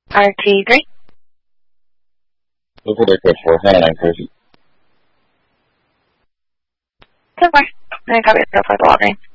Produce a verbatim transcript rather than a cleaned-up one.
R T three. Local Airport four, nine nine Percy. ten four. I got your profile login.